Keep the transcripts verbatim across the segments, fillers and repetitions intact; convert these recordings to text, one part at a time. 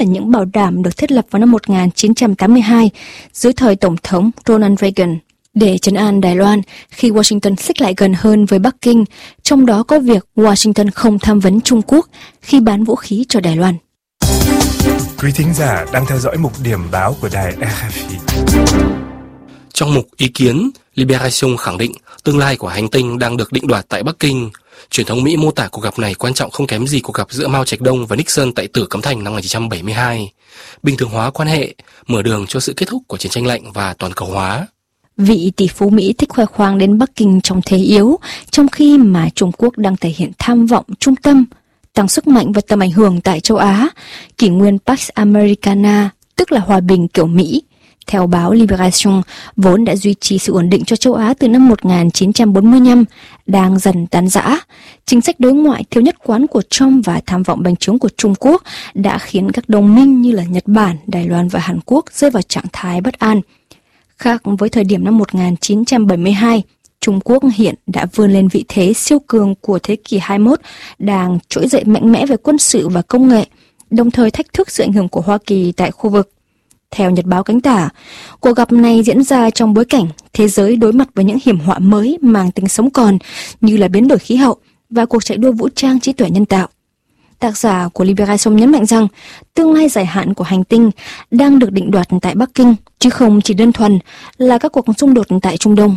là những bảo đảm được thiết lập vào năm một nghìn chín trăm tám mươi hai dưới thời Tổng thống Ronald Reagan để trấn an Đài Loan khi Washington xích lại gần hơn với Bắc Kinh, trong đó có việc Washington không tham vấn Trung Quốc khi bán vũ khí cho Đài Loan. Quý thính giả đang theo dõi mục điểm báo của đài rờ ép i. Trong mục ý kiến, Libération khẳng định tương lai của hành tinh đang được định đoạt tại Bắc Kinh. Truyền thông Mỹ mô tả cuộc gặp này quan trọng không kém gì cuộc gặp giữa Mao Trạch-đông và Nixon tại Tử Cấm Thành năm một nghìn chín trăm bảy mươi hai. Bình thường hóa quan hệ, mở đường cho sự kết thúc của chiến tranh lạnh và toàn cầu hóa. Vị tỷ phú Mỹ thích khoe khoang đến Bắc Kinh trong thế yếu, trong khi mà Trung Quốc đang thể hiện tham vọng trung tâm, tăng sức mạnh và tầm ảnh hưởng tại châu Á, kỷ nguyên Pax Americana, tức là hòa bình kiểu Mỹ. Theo báo Libération, vốn đã duy trì sự ổn định cho châu Á từ năm một nghìn chín trăm bốn mươi lăm, đang dần tan rã. Chính sách đối ngoại thiếu nhất quán của Trump và tham vọng bành trướng của Trung Quốc đã khiến các đồng minh như là Nhật Bản, Đài Loan và Hàn Quốc rơi vào trạng thái bất an. Khác với thời điểm năm một nghìn chín trăm bảy mươi hai, Trung Quốc hiện đã vươn lên vị thế siêu cường của thế kỷ hai mươi mốt, đang trỗi dậy mạnh mẽ về quân sự và công nghệ, đồng thời thách thức sự ảnh hưởng của Hoa Kỳ tại khu vực. Theo Nhật báo Cánh Tả, cuộc gặp này diễn ra trong bối cảnh thế giới đối mặt với những hiểm họa mới mang tính sống còn như là biến đổi khí hậu và cuộc chạy đua vũ trang trí tuệ nhân tạo. Tác giả của Libération nhấn mạnh rằng tương lai dài hạn của hành tinh đang được định đoạt tại Bắc Kinh, chứ không chỉ đơn thuần là các cuộc xung đột tại Trung Đông.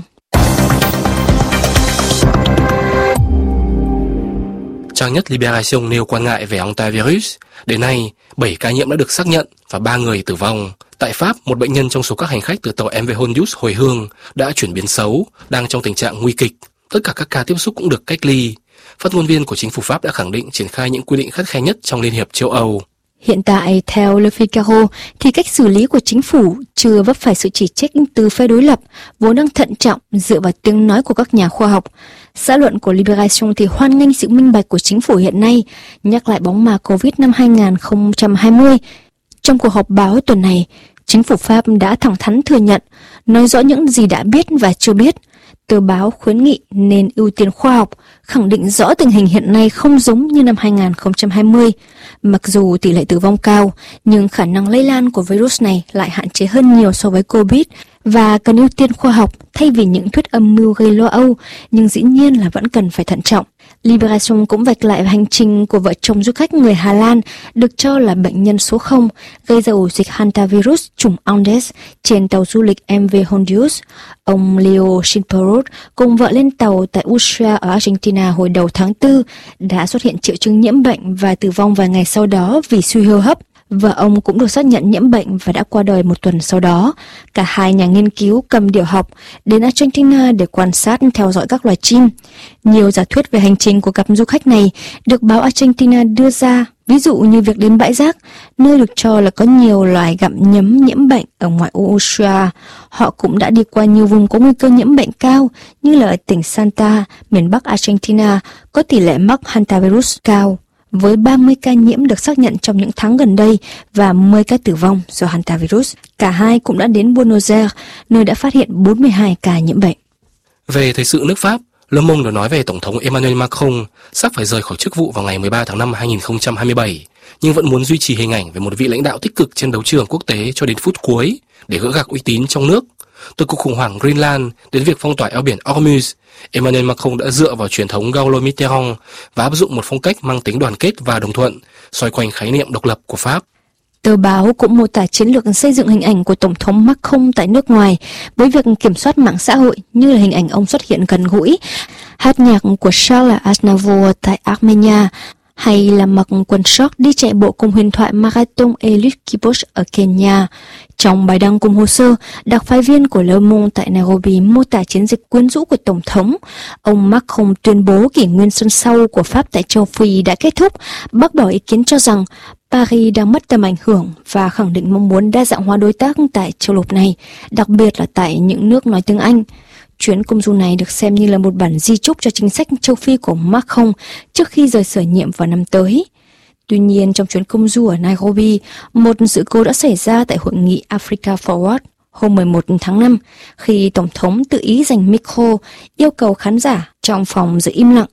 Trang nhất Libération nêu quan ngại về hantavirus. Đến nay, bảy ca nhiễm đã được xác nhận và ba người tử vong. Tại Pháp, một bệnh nhân trong số các hành khách từ tàu em vê Hondius hồi hương đã chuyển biến xấu, đang trong tình trạng nguy kịch. Tất cả các ca tiếp xúc cũng được cách ly. Phát ngôn viên của chính phủ Pháp đã khẳng định triển khai những quy định khắt khe nhất trong Liên hiệp châu Âu. Hiện tại, theo Le Figaro, thì cách xử lý của chính phủ chưa vấp phải sự chỉ trích từ phe đối lập, vốn đang thận trọng dựa vào tiếng nói của các nhà khoa học. Xã luận của Libération thì hoan nghênh sự minh bạch của chính phủ hiện nay, nhắc lại bóng ma Covid năm hai nghìn không trăm hai mươi. Trong cuộc họp báo tuần này, chính phủ Pháp đã thẳng thắn thừa nhận, nói rõ những gì đã biết và chưa biết. Tờ báo khuyến nghị nên ưu tiên khoa học, khẳng định rõ tình hình hiện nay không giống như năm hai nghìn không trăm hai mươi. Mặc dù tỷ lệ tử vong cao, nhưng khả năng lây lan của virus này lại hạn chế hơn nhiều so với Covid và cần ưu tiên khoa học thay vì những thuyết âm mưu gây lo âu, nhưng dĩ nhiên là vẫn cần phải thận trọng. Libération cũng vạch lại hành trình của vợ chồng du khách người Hà Lan được cho là bệnh nhân số không gây ra ổ dịch hantavirus chủng Andes trên tàu du lịch em vê Hondius. Ông Leo Schimperot cùng vợ lên tàu tại Ushuaia ở Argentina hồi đầu tháng tư đã xuất hiện triệu chứng nhiễm bệnh và tử vong vài ngày sau đó vì suy hô hấp. Và ông cũng được xác nhận nhiễm bệnh và đã qua đời một tuần sau đó. Cả hai nhà nghiên cứu cầm điểu học đến Argentina để quan sát theo dõi các loài chim. Nhiều giả thuyết về hành trình của cặp du khách này được báo Argentina đưa ra, ví dụ như việc đến bãi rác, nơi được cho là có nhiều loài gặm nhấm nhiễm bệnh ở ngoại ô Ushuaia. Họ cũng đã đi qua nhiều vùng có nguy cơ nhiễm bệnh cao, như là ở tỉnh Santa, miền Bắc Argentina, có tỷ lệ mắc hantavirus cao, với ba mươi ca nhiễm được xác nhận trong những tháng gần đây và mười ca tử vong do hantavirus. Cả hai cũng đã đến Buenos Aires, nơi đã phát hiện bốn mươi hai ca nhiễm bệnh. Về thời sự nước Pháp, Le Monde đã nói về Tổng thống Emmanuel Macron sắp phải rời khỏi chức vụ vào ngày mười ba tháng năm hai nghìn không trăm hai mươi bảy, nhưng vẫn muốn duy trì hình ảnh về một vị lãnh đạo tích cực trên đấu trường quốc tế cho đến phút cuối để gỡ gạc uy tín trong nước. Từ cuộc khủng hoảng Greenland đến việc phong tỏa eo biển Hormuz, Emmanuel Macron đã dựa vào truyền thống Gaulle Mitterrand và áp dụng một phong cách mang tính đoàn kết và đồng thuận, xoay quanh khái niệm độc lập của Pháp. Tờ báo cũng mô tả chiến lược xây dựng hình ảnh của Tổng thống Macron tại nước ngoài với việc kiểm soát mạng xã hội như là hình ảnh ông xuất hiện gần gũi, hát nhạc của Charles Aznavour tại Armenia, hay là mặc quần short đi chạy bộ cùng huyền thoại Marathon Eliud Kipchoge ở Kenya. Trong bài đăng cùng hồ sơ, đặc phái viên của Le Monde tại Nairobi mô tả chiến dịch quyến rũ của Tổng thống. Ông Macron tuyên bố kỷ nguyên sân sau của Pháp tại châu Phi đã kết thúc, bác bỏ ý kiến cho rằng Paris đang mất tầm ảnh hưởng và khẳng định mong muốn đa dạng hóa đối tác tại châu lục này, đặc biệt là tại những nước nói tiếng Anh. Chuyến công du này được xem như là một bản di chúc cho chính sách châu Phi của Macron trước khi rời sở nhiệm vào năm tới. Tuy nhiên, trong chuyến công du ở Nairobi, một sự cố đã xảy ra tại hội nghị Africa Forward hôm mười một tháng năm, khi Tổng thống tự ý giành micro, yêu cầu khán giả trong phòng giữ im lặng.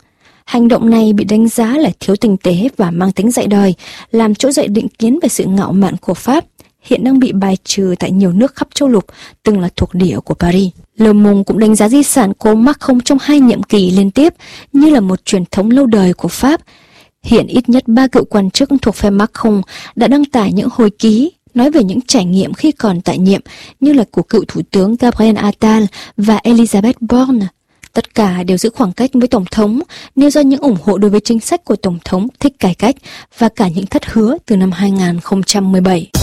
Hành động này bị đánh giá là thiếu tinh tế và mang tính dạy đời, làm trỗi dậy định kiến về sự ngạo mạn của Pháp, hiện đang bị bài trừ tại nhiều nước khắp châu lục, từng là thuộc địa của Paris. Le Monde cũng đánh giá di sản của Macron trong hai nhiệm kỳ liên tiếp như là một truyền thống lâu đời của Pháp. Hiện ít nhất ba cựu quan chức thuộc phe Macron đã đăng tải những hồi ký nói về những trải nghiệm khi còn tại nhiệm, như là của cựu thủ tướng Gabriel Attal và Elisabeth Borne. Tất cả đều giữ khoảng cách với Tổng thống, nêu ra những ủng hộ đối với chính sách của Tổng thống thích cải cách và cả những thất hứa từ năm hai nghìn không trăm mười bảy.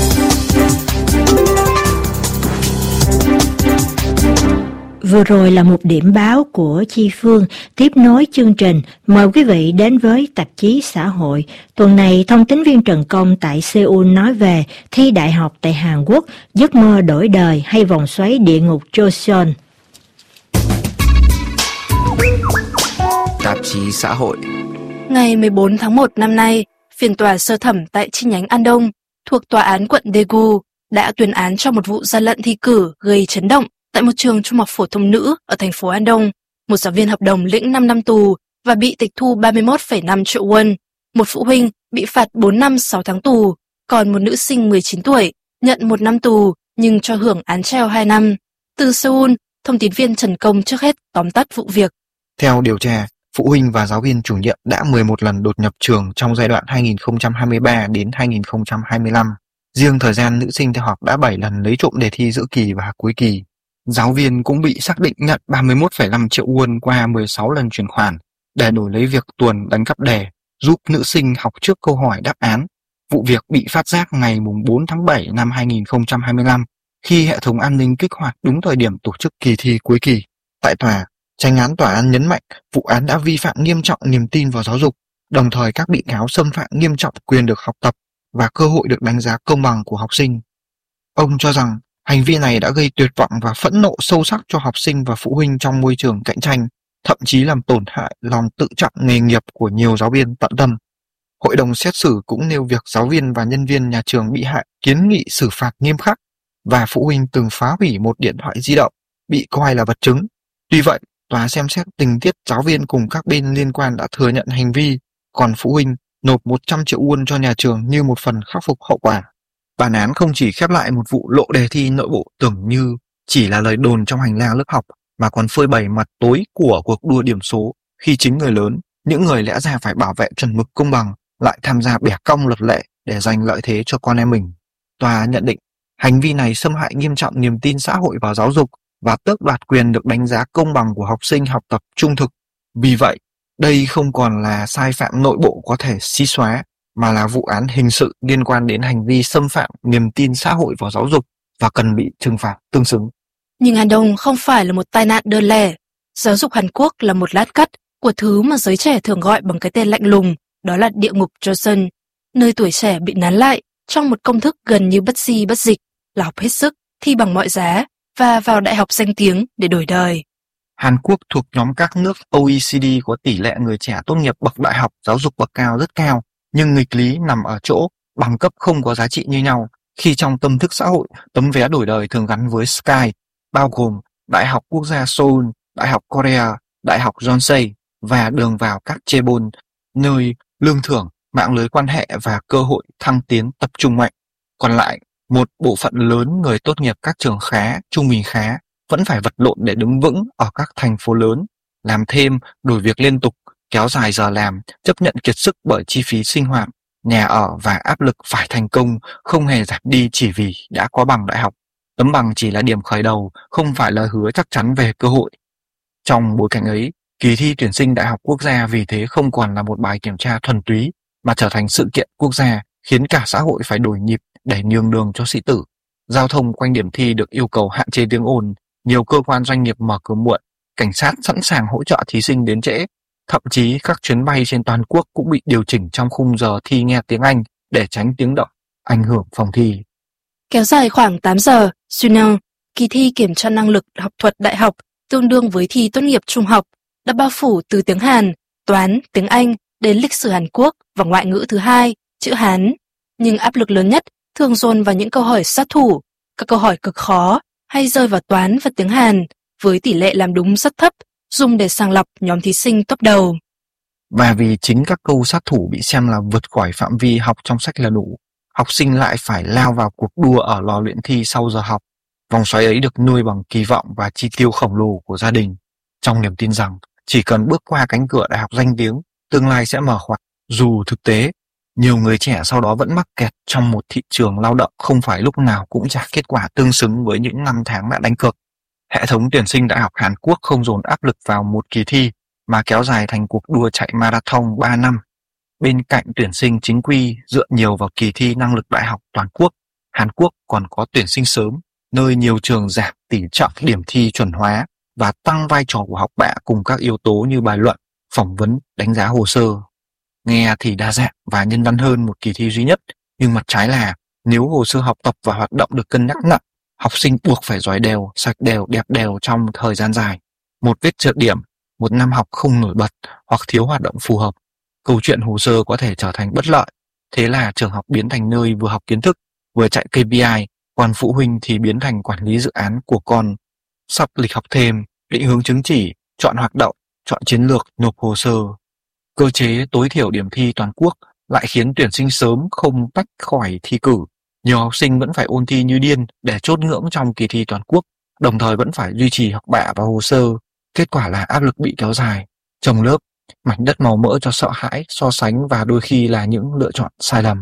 Vừa rồi là một điểm báo của Chi Phương. Tiếp nối chương trình, mời quý vị đến với tạp chí Xã hội. Tuần này, thông tín viên Trần Công tại Seoul nói về thi đại học tại Hàn Quốc, giấc mơ đổi đời hay vòng xoáy địa ngục Joseon. Tạp chí Xã hội. Ngày mười bốn tháng một năm nay, phiên tòa sơ thẩm tại chi nhánh An Đông thuộc tòa án quận Daegu đã tuyên án cho một vụ gian lận thi cử gây chấn động tại một trường trung học phổ thông nữ ở thành phố An Đông. Một giáo viên hợp đồng lĩnh năm năm tù và bị tịch thu ba mươi mốt phẩy năm triệu won. Một phụ huynh bị phạt bốn năm sáu tháng tù, còn một nữ sinh mười chín tuổi nhận một năm tù nhưng cho hưởng án treo hai năm. Từ Seoul, thông tín viên Trần Công trước hết tóm tắt vụ việc. Theo điều tra, phụ huynh và giáo viên chủ nhiệm đã mười một lần đột nhập trường trong giai đoạn hai nghìn không trăm hai mươi ba đến hai nghìn không trăm hai mươi lăm. Riêng thời gian nữ sinh theo học đã bảy lần lấy trộm đề thi giữa kỳ và cuối kỳ. Giáo viên cũng bị xác định nhận ba mươi mốt phẩy năm triệu won qua mười sáu lần chuyển khoản để đổi lấy việc tuồn đánh cắp đề, giúp nữ sinh học trước câu hỏi đáp án. Vụ việc bị phát giác ngày bốn tháng bảy năm hai nghìn không trăm hai mươi lăm khi hệ thống an ninh kích hoạt đúng thời điểm tổ chức kỳ thi cuối kỳ. Tại tòa, Chánh án tòa án nhấn mạnh vụ án đã vi phạm nghiêm trọng niềm tin vào giáo dục, đồng thời các bị cáo xâm phạm nghiêm trọng quyền được học tập và cơ hội được đánh giá công bằng của học sinh. Ông cho rằng hành vi này đã gây tuyệt vọng và phẫn nộ sâu sắc cho học sinh và phụ huynh trong môi trường cạnh tranh, thậm chí làm tổn hại lòng tự trọng nghề nghiệp của nhiều giáo viên tận tâm. Hội đồng xét xử cũng nêu việc giáo viên và nhân viên nhà trường bị hại kiến nghị xử phạt nghiêm khắc và phụ huynh từng phá hủy một điện thoại di động bị coi là vật chứng. Tuy vậy, tòa xem xét tình tiết giáo viên cùng các bên liên quan đã thừa nhận hành vi, còn phụ huynh nộp một trăm triệu won cho nhà trường như một phần khắc phục hậu quả. Bản án không chỉ khép lại một vụ lộ đề thi nội bộ tưởng như chỉ là lời đồn trong hành lang lớp học, mà còn phơi bày mặt tối của cuộc đua điểm số khi chính người lớn, những người lẽ ra phải bảo vệ chuẩn mực công bằng, lại tham gia bẻ cong luật lệ để giành lợi thế cho con em mình. Tòa nhận định hành vi này xâm hại nghiêm trọng niềm tin xã hội vào giáo dục và tước đoạt quyền được đánh giá công bằng của học sinh học tập trung thực. Vì vậy, đây không còn là sai phạm nội bộ có thể xí xóa, mà là vụ án hình sự liên quan đến hành vi xâm phạm niềm tin xã hội vào giáo dục và cần bị trừng phạt tương xứng. Nhưng Hàn Đông không phải là một tai nạn đơn lẻ. Giáo dục Hàn Quốc là một lát cắt của thứ mà giới trẻ thường gọi bằng cái tên lạnh lùng, đó là địa ngục Joseon, nơi tuổi trẻ bị nán lại trong một công thức gần như bất di bất dịch là học hết sức, thi bằng mọi giá và vào đại học danh tiếng để đổi đời. Hàn Quốc thuộc nhóm các nước O E C D có tỷ lệ người trẻ tốt nghiệp bậc đại học giáo dục bậc cao rất cao, nhưng nghịch lý nằm ở chỗ bằng cấp không có giá trị như nhau, khi trong tâm thức xã hội, tấm vé đổi đời thường gắn với Sky, bao gồm Đại học Quốc gia Seoul, Đại học Korea, Đại học Yonsei và đường vào các chaebol, nơi lương thưởng, mạng lưới quan hệ và cơ hội thăng tiến tập trung mạnh. Còn lại, một bộ phận lớn người tốt nghiệp các trường khá, trung bình khá vẫn phải vật lộn để đứng vững ở các thành phố lớn, làm thêm, đổi việc liên tục, kéo dài giờ làm, chấp nhận kiệt sức bởi chi phí sinh hoạt, nhà ở và áp lực phải thành công không hề giảm đi chỉ vì đã có bằng đại học. Tấm bằng chỉ là điểm khởi đầu, không phải lời hứa chắc chắn về cơ hội. Trong bối cảnh ấy, kỳ thi tuyển sinh đại học quốc gia vì thế không còn là một bài kiểm tra thuần túy, mà trở thành sự kiện quốc gia, khiến cả xã hội phải đổi nhịp để nhường đường cho sĩ tử. Giao thông quanh điểm thi được yêu cầu hạn chế tiếng ồn, nhiều cơ quan doanh nghiệp mở cửa muộn, cảnh sát sẵn sàng hỗ trợ thí sinh đến trễ. Thậm chí các chuyến bay trên toàn quốc cũng bị điều chỉnh trong khung giờ thi nghe tiếng Anh để tránh tiếng động, ảnh hưởng phòng thi. Kéo dài khoảng tám giờ, Sunan, kỳ thi kiểm tra năng lực học thuật đại học tương đương với thi tốt nghiệp trung học, đã bao phủ từ tiếng Hàn, toán, tiếng Anh đến lịch sử Hàn Quốc và ngoại ngữ thứ hai, chữ Hán. Nhưng áp lực lớn nhất thường dồn vào những câu hỏi sát thủ, các câu hỏi cực khó hay rơi vào toán và tiếng Hàn, với tỷ lệ làm đúng rất thấp, dùng để sàng lọc nhóm thí sinh top đầu. Và vì chính các câu sát thủ bị xem là vượt khỏi phạm vi học trong sách là đủ, học sinh lại phải lao vào cuộc đua ở lò luyện thi sau giờ học. Vòng xoáy ấy được nuôi bằng kỳ vọng và chi tiêu khổng lồ của gia đình, trong niềm tin rằng chỉ cần bước qua cánh cửa đại học danh tiếng, tương lai sẽ mở khoạc. Dù thực tế, nhiều người trẻ sau đó vẫn mắc kẹt trong một thị trường lao động không phải lúc nào cũng trả kết quả tương xứng với những năm tháng đã đánh cược. Hệ thống tuyển sinh đại học Hàn Quốc không dồn áp lực vào một kỳ thi mà kéo dài thành cuộc đua chạy marathon ba năm. Bên cạnh tuyển sinh chính quy dựa nhiều vào kỳ thi năng lực đại học toàn quốc, Hàn Quốc còn có tuyển sinh sớm, nơi nhiều trường giảm tỷ trọng điểm thi chuẩn hóa và tăng vai trò của học bạ cùng các yếu tố như bài luận, phỏng vấn, đánh giá hồ sơ. Nghe thì đa dạng và nhân văn hơn một kỳ thi duy nhất, nhưng mặt trái là nếu hồ sơ học tập và hoạt động được cân nhắc nặng, học sinh buộc phải giỏi đều, sạch đều, đẹp đều trong thời gian dài. Một vết trượt điểm, một năm học không nổi bật hoặc thiếu hoạt động phù hợp, câu chuyện hồ sơ có thể trở thành bất lợi. Thế là trường học biến thành nơi vừa học kiến thức, vừa chạy ca pê i, còn phụ huynh thì biến thành quản lý dự án của con, sắp lịch học thêm, định hướng chứng chỉ, chọn hoạt động, chọn chiến lược, nộp hồ sơ. Cơ chế tối thiểu điểm thi toàn quốc lại khiến tuyển sinh sớm không tách khỏi thi cử. Nhiều học sinh vẫn phải ôn thi như điên để chốt ngưỡng trong kỳ thi toàn quốc, đồng thời vẫn phải duy trì học bạ và hồ sơ. Kết quả là áp lực bị kéo dài, chồng lớp, mảnh đất màu mỡ cho sợ hãi, so sánh và đôi khi là những lựa chọn sai lầm.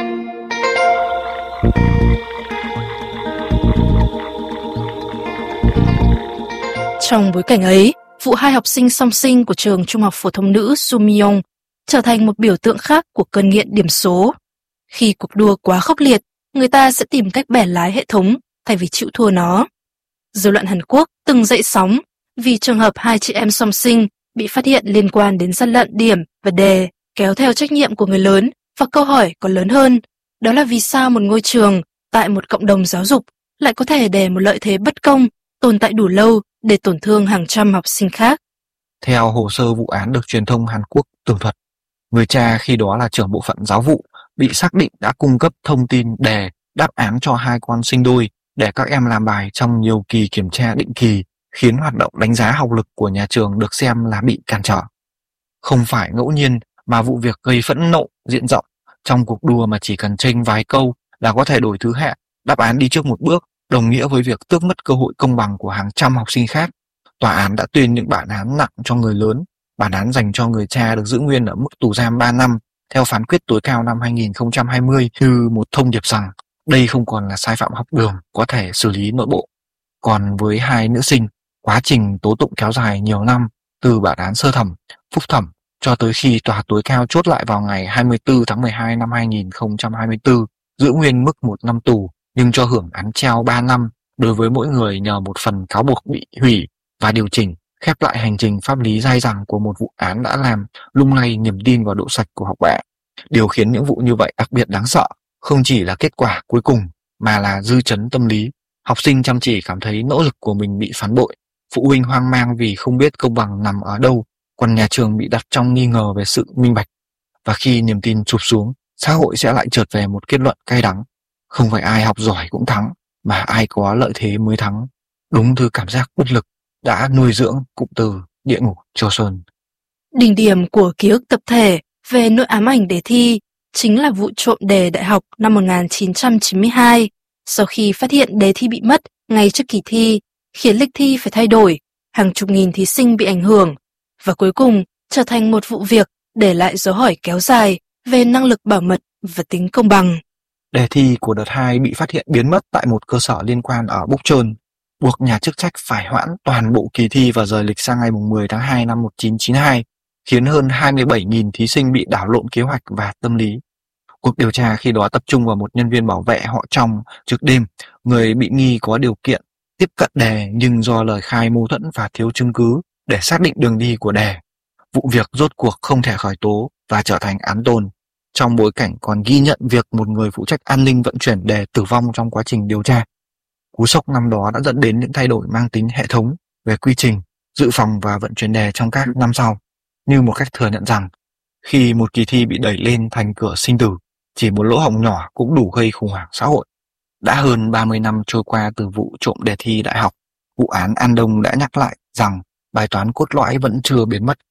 Trong bối cảnh ấy, vụ hai học sinh song sinh của trường trung học phổ thông nữ Sumyong trở thành một biểu tượng khác của cơn nghiện điểm số. Khi cuộc đua quá khốc liệt, người ta sẽ tìm cách bẻ lái hệ thống thay vì chịu thua nó. Dư luận Hàn Quốc từng dậy sóng vì trường hợp hai chị em song sinh bị phát hiện liên quan đến gian lận điểm và đề, kéo theo trách nhiệm của người lớn, và câu hỏi còn lớn hơn, đó là vì sao một ngôi trường tại một cộng đồng giáo dục lại có thể để một lợi thế bất công tồn tại đủ lâu để tổn thương hàng trăm học sinh khác. Theo hồ sơ vụ án được truyền thông Hàn Quốc tường thuật, người cha khi đó là trưởng bộ phận giáo vụ bị xác định đã cung cấp thông tin đề, đáp án cho hai con sinh đôi để các em làm bài trong nhiều kỳ kiểm tra định kỳ, khiến hoạt động đánh giá học lực của nhà trường được xem là bị cản trở. Không phải ngẫu nhiên mà vụ việc gây phẫn nộ diện rộng. Trong cuộc đua mà chỉ cần chênh vài câu là có thể đổi thứ hạng, đáp án đi trước một bước, đồng nghĩa với việc tước mất cơ hội công bằng của hàng trăm học sinh khác. Tòa án đã tuyên những bản án nặng cho người lớn. Bản án dành cho người cha được giữ nguyên ở mức tù giam ba năm theo phán quyết tối cao năm hai nghìn không trăm hai mươi, như một thông điệp rằng đây không còn là sai phạm học đường có thể xử lý nội bộ. Còn với hai nữ sinh, quá trình tố tụng kéo dài nhiều năm, từ bản án sơ thẩm, phúc thẩm cho tới khi tòa tối cao chốt lại vào ngày hai mươi tư tháng mười hai năm hai nghìn không trăm hai mươi tư, giữ nguyên mức một năm tù nhưng cho hưởng án treo ba năm đối với mỗi người nhờ một phần cáo buộc bị hủy và điều chỉnh, khép lại hành trình pháp lý dai dẳng của một vụ án đã làm lung lay niềm tin vào độ sạch của học bạ. Điều khiến những vụ như vậy đặc biệt đáng sợ không chỉ là kết quả cuối cùng mà là dư chấn tâm lý. Học sinh chăm chỉ cảm thấy nỗ lực của mình bị phản bội, phụ huynh hoang mang vì không biết công bằng nằm ở đâu, còn nhà trường bị đặt trong nghi ngờ về sự minh bạch. Và khi niềm tin sụp xuống, xã hội sẽ lại trượt về một kết luận cay đắng. Không phải ai học giỏi cũng thắng, mà ai có lợi thế mới thắng. Đúng thứ cảm giác bất lực đã nuôi dưỡng cụm từ địa ngục Châu Sơn. Đỉnh điểm của ký ức tập thể về nỗi ám ảnh đề thi chính là vụ trộm đề đại học năm một nghìn chín trăm chín mươi hai, sau khi phát hiện đề thi bị mất ngay trước kỳ thi, khiến lịch thi phải thay đổi, hàng chục nghìn thí sinh bị ảnh hưởng, và cuối cùng trở thành một vụ việc để lại dấu hỏi kéo dài về năng lực bảo mật và tính công bằng. Đề thi của đợt hai bị phát hiện biến mất tại một cơ sở liên quan ở Bukchon, buộc nhà chức trách phải hoãn toàn bộ kỳ thi và rời lịch sang ngày mười tháng hai năm một nghìn chín trăm chín mươi hai, khiến hơn hai mươi bảy nghìn thí sinh bị đảo lộn kế hoạch và tâm lý. Cuộc điều tra khi đó tập trung vào một nhân viên bảo vệ họ Trong trực đêm, người bị nghi có điều kiện tiếp cận đề nhưng do lời khai mâu thuẫn và thiếu chứng cứ để xác định đường đi của đề. Vụ việc rốt cuộc không thể khởi tố và trở thành án tồn, trong bối cảnh còn ghi nhận việc một người phụ trách an ninh vận chuyển đề tử vong trong quá trình điều tra. Cú sốc năm đó đã dẫn đến những thay đổi mang tính hệ thống về quy trình, dự phòng và vận chuyển đề trong các năm sau, như một cách thừa nhận rằng khi một kỳ thi bị đẩy lên thành cửa sinh tử, chỉ một lỗ hổng nhỏ cũng đủ gây khủng hoảng xã hội. Đã hơn ba mươi năm trôi qua từ vụ trộm đề thi đại học, vụ án An Đông đã nhắc lại rằng bài toán cốt lõi vẫn chưa biến mất.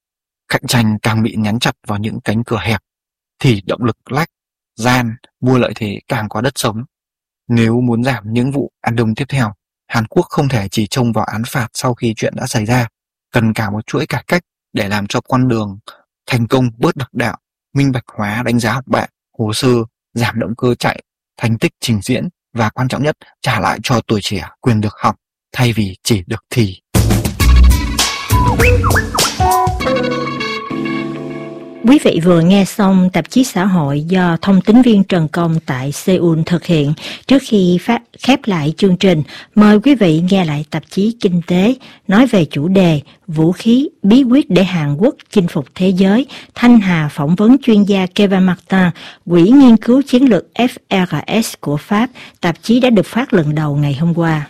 cạnh tranh càng bị nhắn chặt vào những cánh cửa hẹp, thì động lực lách, gian, mua lợi thế càng có đất sống. Nếu muốn giảm những vụ An Đông tiếp theo, Hàn Quốc không thể chỉ trông vào án phạt sau khi chuyện đã xảy ra, cần cả một chuỗi cải cách để làm cho con đường thành công bớt độc đạo, minh bạch hóa đánh giá học bạ, hồ sơ, giảm động cơ chạy, thành tích trình diễn và quan trọng nhất, trả lại cho tuổi trẻ quyền được học thay vì chỉ được thi. Quý vị vừa nghe xong tạp chí xã hội do thông tín viên Trần Công tại Seoul thực hiện. Trước khi phát khép lại chương trình, mời quý vị nghe lại tạp chí Kinh tế nói về chủ đề Vũ khí, bí quyết để Hàn Quốc chinh phục thế giới. Thanh Hà phỏng vấn chuyên gia Kevin Martin, Quỹ nghiên cứu chiến lược F R S của Pháp. Tạp chí đã được phát lần đầu ngày hôm qua.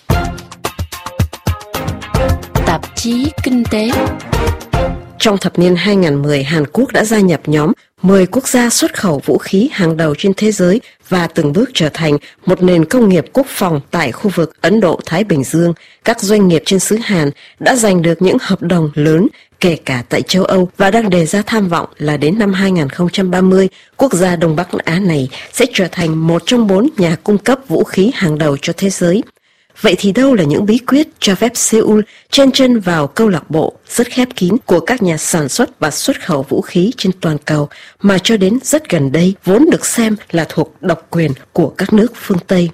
Tạp chí Kinh tế. Trong thập niên hai nghìn mười, Hàn Quốc đã gia nhập nhóm mười quốc gia xuất khẩu vũ khí hàng đầu trên thế giới và từng bước trở thành một nền công nghiệp quốc phòng tại khu vực Ấn Độ-Thái Bình Dương. Các doanh nghiệp trên xứ Hàn đã giành được những hợp đồng lớn, kể cả tại châu Âu, và đang đề ra tham vọng là đến năm hai nghìn không trăm ba mươi, quốc gia Đông Bắc Á này sẽ trở thành một trong bốn nhà cung cấp vũ khí hàng đầu cho thế giới. Vậy thì đâu là những bí quyết cho phép Seoul chen chân vào câu lạc bộ rất khép kín của các nhà sản xuất và xuất khẩu vũ khí trên toàn cầu mà cho đến rất gần đây vốn được xem là thuộc độc quyền của các nước phương Tây?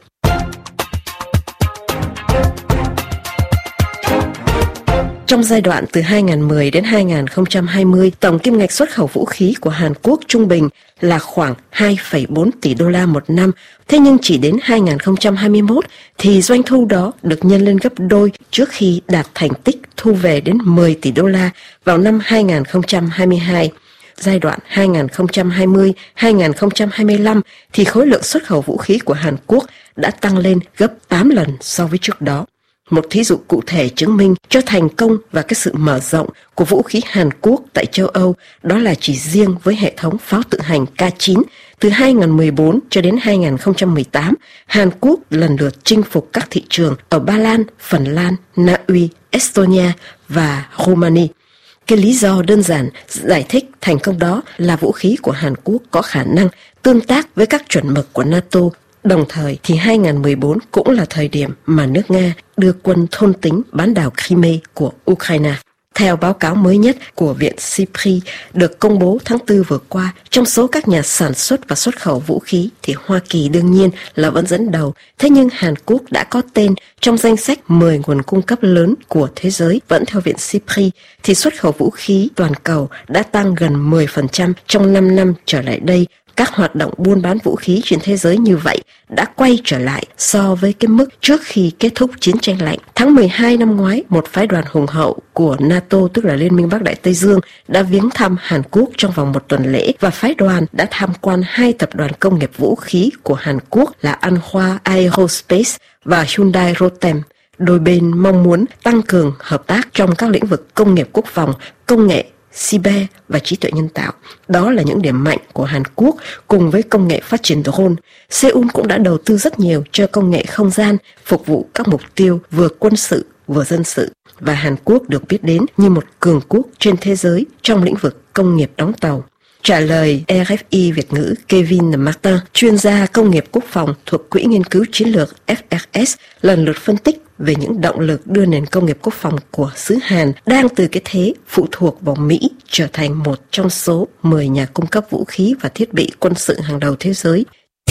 Trong giai đoạn từ hai nghìn mười đến hai nghìn không trăm hai mươi, tổng kim ngạch xuất khẩu vũ khí của Hàn Quốc trung bình là khoảng hai phẩy bốn tỷ đô la một năm. Thế nhưng chỉ đến hai nghìn không trăm hai mươi mốt thì doanh thu đó được nhân lên gấp đôi trước khi đạt thành tích thu về đến mười tỷ đô la vào năm hai nghìn không trăm hai mươi hai. Giai đoạn hai nghìn không trăm hai mươi đến hai nghìn không trăm hai mươi lăm thì khối lượng xuất khẩu vũ khí của Hàn Quốc đã tăng lên gấp tám lần so với trước đó. Một thí dụ cụ thể chứng minh cho thành công và cái sự mở rộng của vũ khí Hàn Quốc tại châu Âu đó là chỉ riêng với hệ thống pháo tự hành K chín. Từ hai nghìn không trăm mười bốn cho đến hai nghìn không trăm mười tám, Hàn Quốc lần lượt chinh phục các thị trường ở Ba Lan, Phần Lan, Na Uy, Estonia và Romania. Cái lý do đơn giản giải thích thành công đó là vũ khí của Hàn Quốc có khả năng tương tác với các chuẩn mực của NATO. Đồng thời thì hai nghìn không trăm mười bốn cũng là thời điểm mà nước Nga đưa quân thôn tính bán đảo Crimea của Ukraine. Theo báo cáo mới nhất của Viện SIPRI được công bố tháng tư vừa qua, trong số các nhà sản xuất và xuất khẩu vũ khí thì Hoa Kỳ đương nhiên là vẫn dẫn đầu. Thế nhưng Hàn Quốc đã có tên trong danh sách mười nguồn cung cấp lớn của thế giới. Vẫn theo Viện SIPRI thì xuất khẩu vũ khí toàn cầu đã tăng gần mười phần trăm trong năm năm trở lại đây. Các hoạt động buôn bán vũ khí trên thế giới như vậy đã quay trở lại so với cái mức trước khi kết thúc chiến tranh lạnh. Tháng mười hai năm ngoái, một phái đoàn hùng hậu của NATO, tức là Liên minh Bắc Đại Tây Dương, đã viếng thăm Hàn Quốc trong vòng một tuần lễ và phái đoàn đã tham quan hai tập đoàn công nghiệp vũ khí của Hàn Quốc là Anhwa Aerospace và Hyundai Rotem. Đôi bên mong muốn tăng cường hợp tác trong các lĩnh vực công nghiệp quốc phòng, công nghệ, cyber và trí tuệ nhân tạo. Đó là những điểm mạnh của Hàn Quốc cùng với công nghệ phát triển drone. Seoul cũng đã đầu tư rất nhiều cho công nghệ không gian, phục vụ các mục tiêu vừa quân sự vừa dân sự. Và Hàn Quốc được biết đến như một cường quốc trên thế giới trong lĩnh vực công nghiệp đóng tàu. Trả lời R F I Việt ngữ Kevin Martin, chuyên gia công nghiệp quốc phòng thuộc Quỹ nghiên cứu chiến lược F R S, lần lượt phân tích về những động lực đưa nền công nghiệp quốc phòng của xứ Hàn đang từ cái thế phụ thuộc vào Mỹ trở thành một trong số mười nhà cung cấp vũ khí và thiết bị quân sự hàng đầu thế giới.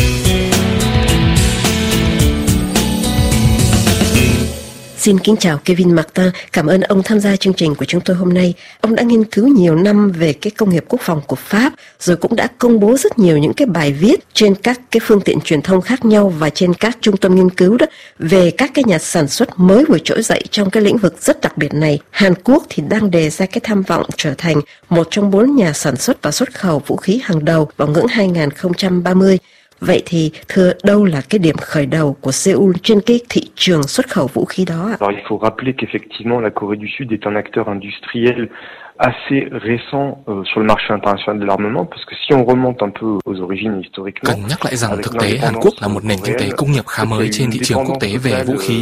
Xin kính chào Kevin Martin, cảm ơn ông tham gia chương trình của chúng tôi hôm nay. Ông đã nghiên cứu nhiều năm về cái công nghiệp quốc phòng của Pháp, rồi cũng đã công bố rất nhiều những cái bài viết trên các cái phương tiện truyền thông khác nhau và trên các trung tâm nghiên cứu đó về các cái nhà sản xuất mới vừa trỗi dậy trong cái lĩnh vực rất đặc biệt này. Hàn Quốc thì đang đề ra cái tham vọng trở thành một trong bốn nhà sản xuất và xuất khẩu vũ khí hàng đầu vào ngưỡng hai nghìn không trăm ba mươi. Vậy thì thưa, đâu là cái điểm khởi đầu của Seoul trên cái thị trường xuất khẩu vũ khí đó ạ? Alors, il faut rappeler qu'effectivement la Corée du Sud est un acteur industriel assez récent euh, sur le marché international de l'armement, parce que si on remonte un peu aux origines historiquement. Cần nhắc lại rằng thực tế Hàn Quốc là một nền kinh tế công nghiệp khá mới trên thị trường quốc tế về vũ khí.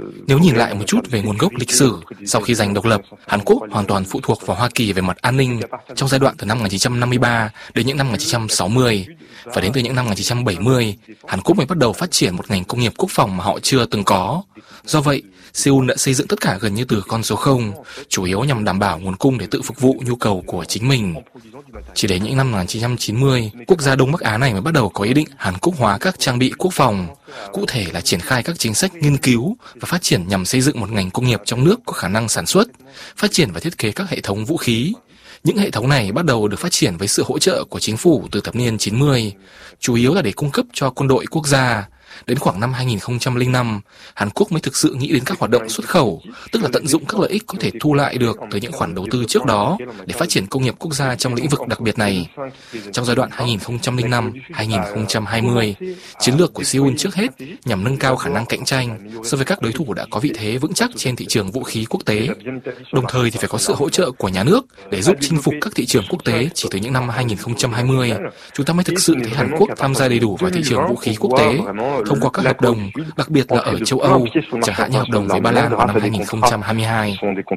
Nếu nhìn lại một chút về nguồn gốc lịch sử, sau khi giành độc lập, Hàn Quốc hoàn toàn phụ thuộc vào Hoa Kỳ về mặt an ninh trong giai đoạn từ năm một nghìn chín trăm năm mươi ba đến những năm một nghìn chín trăm sáu mươi. Và đến từ những năm một nghìn chín trăm bảy mươi, Hàn Quốc mới bắt đầu phát triển một ngành công nghiệp quốc phòng mà họ chưa từng có. Do vậy, Seoul đã xây dựng tất cả gần như từ con số không, chủ yếu nhằm đảm bảo nguồn cung để tự phục vụ nhu cầu của chính mình. Chỉ đến những năm một nghìn chín trăm chín mươi, quốc gia Đông Bắc Á này mới bắt đầu có ý định Hàn Quốc hóa các trang bị quốc phòng, cụ thể là triển khai các chính sách nghiên cứu và phát triển nhằm xây dựng một ngành công nghiệp trong nước có khả năng sản xuất, phát triển và thiết kế các hệ thống vũ khí. Những hệ thống này bắt đầu được phát triển với sự hỗ trợ của chính phủ từ thập niên chín mươi, chủ yếu là để cung cấp cho quân đội quốc gia. Đến khoảng năm hai nghìn không trăm lẻ năm, Hàn Quốc mới thực sự nghĩ đến các hoạt động xuất khẩu, tức là tận dụng các lợi ích có thể thu lại được từ những khoản đầu tư trước đó để phát triển công nghiệp quốc gia trong lĩnh vực đặc biệt này. Trong giai đoạn hai nghìn không trăm lẻ năm đến hai nghìn không trăm hai mươi, chiến lược của Seoul trước hết nhằm nâng cao khả năng cạnh tranh so với các đối thủ đã có vị thế vững chắc trên thị trường vũ khí quốc tế. Đồng thời thì phải có sự hỗ trợ của nhà nước để giúp chinh phục các thị trường quốc tế. Chỉ từ những năm hai nghìn không trăm hai mươi, chúng ta mới thực sự thấy Hàn Quốc tham gia đầy đủ vào thị trường vũ khí quốc tế thông qua các hợp đồng, đặc biệt là ở châu Âu, chẳng hạn như hợp đồng với Ba Lan vào năm hai nghìn không trăm hai mươi hai.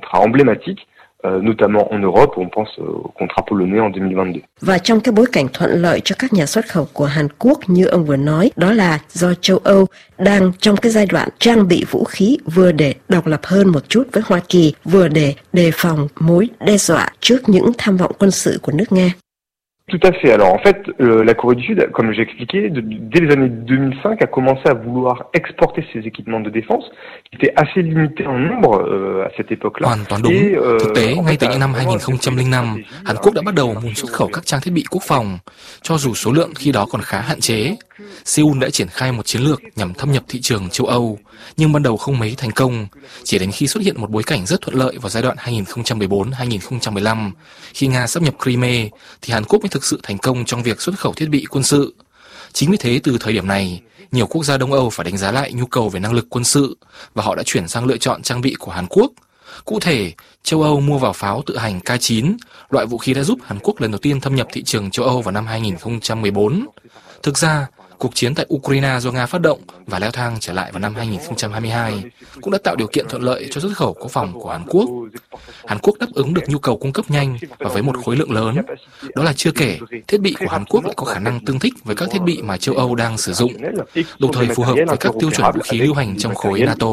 Và trong cái bối cảnh thuận lợi cho các nhà xuất khẩu của Hàn Quốc như ông vừa nói, đó là do châu Âu đang trong cái giai đoạn trang bị vũ khí vừa để độc lập hơn một chút với Hoa Kỳ, vừa để đề phòng mối đe dọa trước những tham vọng quân sự của nước Nga. Tout à fait. Alors en fait, euh, la Corée du Sud, comme j'ai expliqué, de, dès les années deux mille cinq, a commencé à vouloir exporter ses équipements de défense, qui étaient assez limités en nombre euh, à cette époque-là. Hoàn toàn đúng. Et, euh, Thực tế, ngay từ những năm hai nghìn không trăm lẻ năm, Hàn Quốc đã bắt đầu muốn xuất khẩu các trang thiết bị quốc phòng, cho dù số lượng khi đó còn khá hạn chế. Seoul đã triển khai một chiến lược nhằm thâm nhập thị trường châu Âu, nhưng ban đầu không mấy thành công. Chỉ đến khi xuất hiện một bối cảnh rất thuận lợi vào giai đoạn hai nghìn không trăm mười bốn đến hai nghìn không trăm mười lăm, khi Nga sáp nhập Crimea, thì Hàn Quốc mới thực sự thành công trong việc xuất khẩu thiết bị quân sự. Chính vì thế, từ thời điểm này, nhiều quốc gia Đông Âu phải đánh giá lại nhu cầu về năng lực quân sự, và họ đã chuyển sang lựa chọn trang bị của Hàn Quốc. Cụ thể, châu Âu mua vào pháo tự hành K chín, loại vũ khí đã giúp Hàn Quốc lần đầu tiên thâm nhập thị trường châu Âu vào năm hai nghìn không trăm mười bốn. Thực ra, cuộc chiến tại Ukraine do Nga phát động và leo thang trở lại vào năm hai nghìn không trăm hai mươi hai cũng đã tạo điều kiện thuận lợi cho xuất khẩu quốc phòng của Hàn Quốc. Hàn Quốc đáp ứng được nhu cầu cung cấp nhanh và với một khối lượng lớn. Đó là chưa kể, thiết bị của Hàn Quốc lại có khả năng tương thích với các thiết bị mà châu Âu đang sử dụng, đồng thời phù hợp với các tiêu chuẩn vũ khí lưu hành trong khối NATO.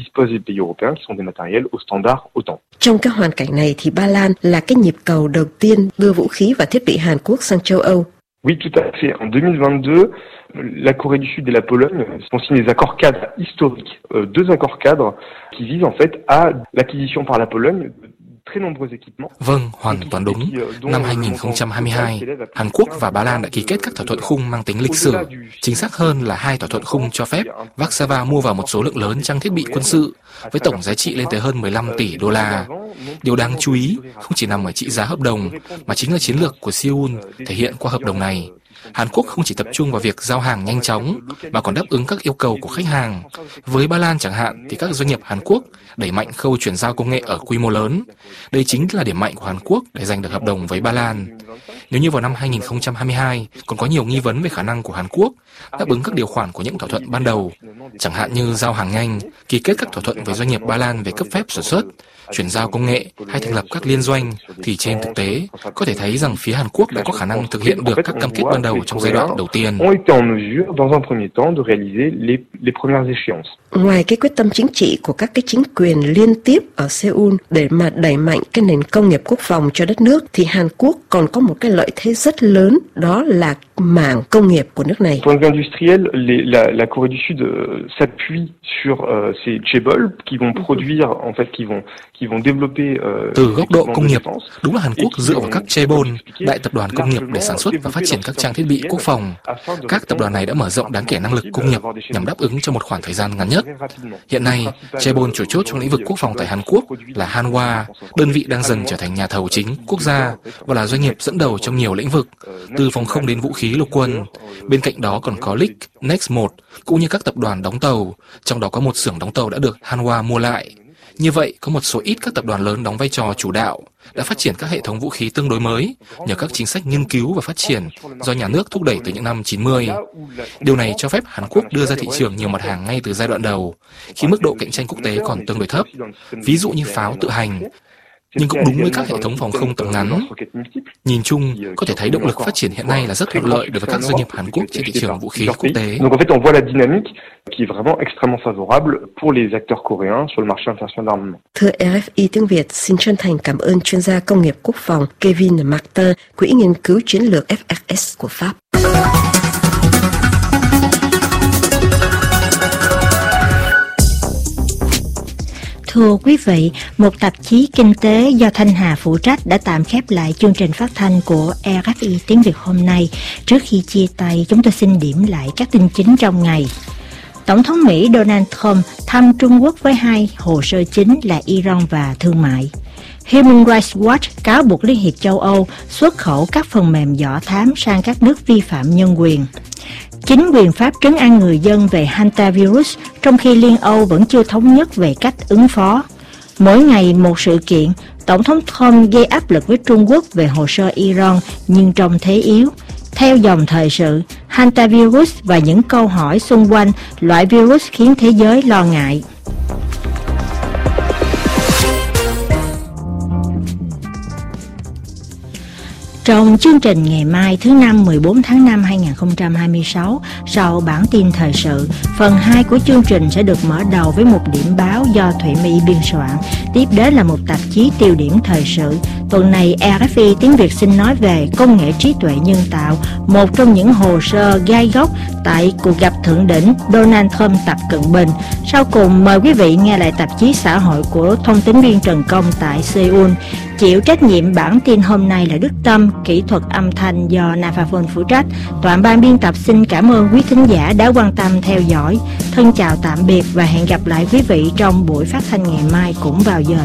Trong cái hoàn cảnh này thì Ba Lan là cái nhịp cầu đầu tiên đưa vũ khí và thiết bị Hàn Quốc sang châu Âu. Oui, tout à fait. En deux mille vingt-deux, la Corée du Sud et la Pologne ont signé des accords cadres historiques, euh, deux accords cadres qui visent en fait à l'acquisition par la Pologne. Vâng, hoàn toàn đúng. Năm hai nghìn không trăm hai mươi hai, Hàn Quốc và Ba Lan đã ký kết các thỏa thuận khung mang tính lịch sử. Chính xác hơn là hai thỏa thuận khung cho phép Warsaw mua vào một số lượng lớn trang thiết bị quân sự với tổng giá trị lên tới hơn mười lăm tỷ đô la. Điều đáng chú ý không chỉ nằm ở trị giá hợp đồng, mà chính là chiến lược của Seoul thể hiện qua hợp đồng này. Hàn Quốc không chỉ tập trung vào việc giao hàng nhanh chóng, mà còn đáp ứng các yêu cầu của khách hàng. Với Ba Lan chẳng hạn, thì các doanh nghiệp Hàn Quốc đẩy mạnh khâu chuyển giao công nghệ ở quy mô lớn. Đây chính là điểm mạnh của Hàn Quốc để giành được hợp đồng với Ba Lan. Nếu như vào năm hai nghìn không trăm hai mươi hai còn có nhiều nghi vấn về khả năng của Hàn Quốc đáp ứng các điều khoản của những thỏa thuận ban đầu, chẳng hạn như giao hàng nhanh, ký kết các thỏa thuận với doanh nghiệp Ba Lan về cấp phép sản xuất, chuyển giao công nghệ hay thành lập các liên doanh, thì trên thực tế có thể thấy rằng phía Hàn Quốc đã có khả năng thực hiện được các cam kết ban đầu trong giai đoạn đầu tiên. Ngoài cái quyết tâm chính trị của các cái chính quyền liên tiếp ở Seoul để mà đẩy mạnh cái nền công nghiệp quốc phòng cho đất nước, thì Hàn Quốc còn có một cái lợi thế rất lớn, đó là mảng công nghiệp của nước này. Point de vue industriel, la, la Corée du Sud s'appuie sur uh, ces chaebols qui vont produire, en fait, qui vont qui vont développer. Uh, Từ góc độ công nghiệp, đúng là Hàn Quốc dựa vào các chaebol, đại tập đoàn công nghiệp để sản xuất và phát triển các trang thiết bị quốc phòng. Các tập đoàn này đã mở rộng đáng kể năng lực công nghiệp nhằm đáp ứng cho một khoảng thời gian ngắn nhất. Hiện nay, chaebol chủ chốt trong lĩnh vực quốc phòng tại Hàn Quốc là Hanwha, đơn vị đang dần trở thành nhà thầu chính quốc gia và là doanh nghiệp dẫn đầu trong nhiều lĩnh vực, từ phòng không đến vũ khí lục quân. Bên cạnh đó còn có Lick, Next một, cũng như các tập đoàn đóng tàu, trong đó có một xưởng đóng tàu đã được Hanwha mua lại. Như vậy, có một số ít các tập đoàn lớn đóng vai trò chủ đạo đã phát triển các hệ thống vũ khí tương đối mới nhờ các chính sách nghiên cứu và phát triển do nhà nước thúc đẩy từ những năm chín mươi. Điều này cho phép Hàn Quốc đưa ra thị trường nhiều mặt hàng ngay từ giai đoạn đầu, khi mức độ cạnh tranh quốc tế còn tương đối thấp, ví dụ như pháo tự hành. Nhưng cũng đúng với các hệ thống phòng không tầm ngắn. Nhìn chung, có thể thấy động lực phát triển hiện nay là rất thuận lợi đối với các doanh nghiệp Hàn Quốc trên thị trường vũ khí quốc tế. Donc en fait, on voit la dynamique qui est vraiment extrêmement favorable pour les acteurs coréens sur le marché international d'armement. Thưa rờ ép i tiếng Việt, xin chân thành cảm ơn chuyên gia công nghiệp quốc phòng Kevin Martin, Quỹ nghiên cứu chiến lược ép ép ét của Pháp. Thưa quý vị, một tạp chí kinh tế do Thanh Hà phụ trách đã tạm khép lại chương trình phát thanh của rờ ép i tiếng Việt hôm nay. Trước khi chia tay, chúng tôi xin điểm lại các tin chính trong ngày. Tổng thống Mỹ Donald Trump thăm Trung Quốc với hai hồ sơ chính là Iran và thương mại. Human Rights Watch cáo buộc Liên hiệp châu Âu xuất khẩu các phần mềm dò thám sang các nước vi phạm nhân quyền. Chính quyền Pháp trấn an người dân về hantavirus, trong khi Liên Âu vẫn chưa thống nhất về cách ứng phó. Mỗi ngày một sự kiện, Tổng thống Trump gây áp lực với Trung Quốc về hồ sơ Iran nhưng trong thế yếu. Theo dòng thời sự, hantavirus và những câu hỏi xung quanh loại virus khiến thế giới lo ngại. Trong chương trình ngày mai thứ Năm mười bốn tháng năm hai nghìn không trăm hai mươi sáu, sau bản tin thời sự, phần hai của chương trình sẽ được mở đầu với một điểm báo do Thụy My biên soạn. Tiếp đến là một tạp chí tiêu điểm thời sự. Tuần này rờ ép i tiếng Việt xin nói về công nghệ trí tuệ nhân tạo, một trong những hồ sơ gai góc tại cuộc gặp thượng đỉnh Donald Trump Tập Cận Bình. Sau cùng mời quý vị nghe lại tạp chí xã hội của thông tín viên Trần Công tại Seoul. Chịu trách nhiệm bản tin hôm nay là Đức Tâm, kỹ thuật âm thanh do Navafon phụ trách. Toàn ban biên tập xin cảm ơn quý thính giả đã quan tâm theo dõi. Thân chào tạm biệt và hẹn gặp lại quý vị trong buổi phát thanh ngày mai cũng vào giờ